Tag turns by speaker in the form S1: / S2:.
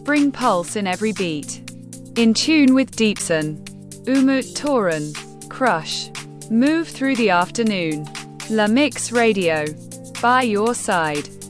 S1: spring pulse in every beat. In tune with Deepson. Umut Toran. Crush. Move through the afternoon. La Mix Radio. By your side.